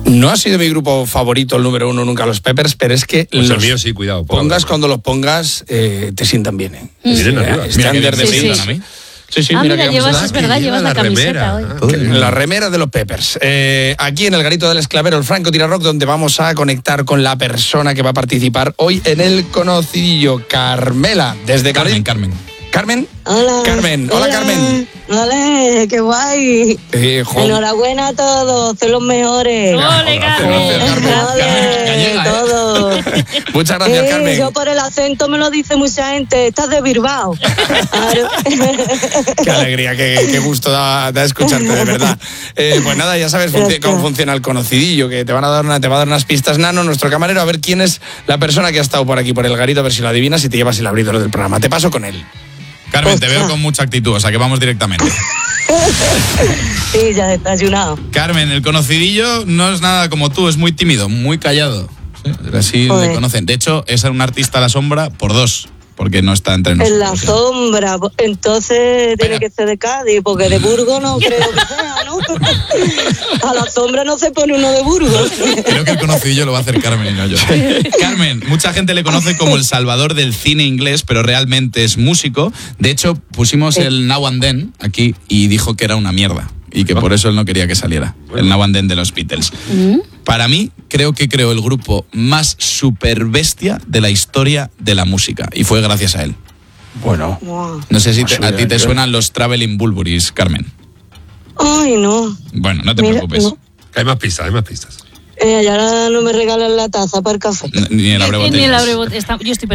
No ha sido mi grupo favorito, el número uno, nunca los Peppers, pero es que pues el mío sí, cuidado. Cuando los pongas, te sientan bien. Están a mí. Sí, mira es verdad, llevas la camiseta hoy. La remera de los Peppers. Aquí en el Garito del Esclavero, el Franco Tira Rock, donde vamos a conectar con la persona que va a participar hoy en el conocidillo, Carmela, desde Carmen. ¿Carmen? Hola. Carmen. Hola, Carmen. Hola, qué guay. Enhorabuena a todos, sois los mejores. Ole, Carmen. Ole, todos. Muchas gracias, Carmen. Yo por el acento me lo dice mucha gente, estás de Bilbao. Claro. Qué alegría, qué gusto da escucharte, de verdad. Pues nada, ya sabes cómo funciona el conocidillo, que te va a dar unas pistas, Nano, nuestro camarero, a ver quién es la persona que ha estado por aquí, por el garito, a ver si lo adivinas y te llevas el abridor del programa. Te paso con él. Carmen, te veo con mucha actitud, o sea que vamos directamente. Sí, ya desayunado. Carmen, el conocidillo no es nada como tú, es muy tímido, muy callado. ¿Sí? Así le conocen. De hecho, es un artista a la sombra por dos, porque no está entre nosotros. En la sombra, entonces tiene que ser de Cádiz, porque de Burgos no creo que sea, ¿no? A la sombra no se pone uno de Burgos. Creo que el conocidillo lo va a hacer Carmen y no yo. Carmen, mucha gente le conoce como el salvador del cine inglés, pero realmente es músico. De hecho, pusimos el Now and Then aquí y dijo que era una mierda. Y que por eso él no quería que saliera. El Now and Then de los Beatles. Para mí, creo que creó el grupo más super bestia de la historia de la música. Y fue gracias a él. Bueno. No sé si a ti te suenan los Traveling Wilburys, Carmen. Ay, no. Bueno, no te preocupes. No. Hay más pistas. Ya no me regalan la taza para el café. Ni el abre botellas. Yo estoy